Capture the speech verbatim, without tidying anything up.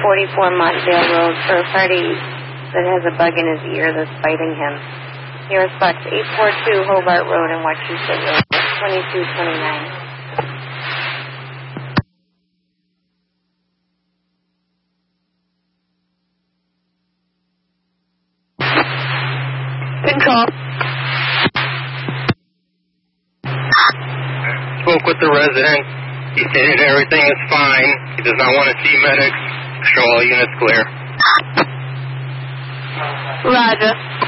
forty-four Montvale Road for a party that has a bug in his ear that's biting him. He respects eight forty-two Hobart Road and Wachusett Road, twenty-two twenty-nine. Good call. Spoke with the resident. He stated everything is fine. He does not want to see medics. Show all units clear. Roger.